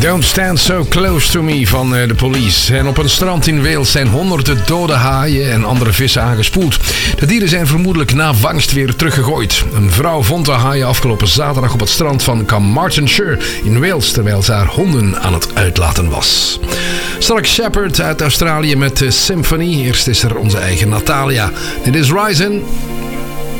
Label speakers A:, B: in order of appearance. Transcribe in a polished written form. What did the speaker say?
A: Don't Stand So Close To Me van de Police. En op een strand in Wales zijn honderden dode haaien en andere vissen aangespoeld. De dieren zijn vermoedelijk na vangst weer teruggegooid. Een vrouw vond de haaien afgelopen zaterdag op het strand van Carmarthenshire in Wales, terwijl ze haar honden aan het uitlaten was. Stark Shepherd uit Australië met Symphony. Eerst is er onze eigen Natalia. Dit is Rising.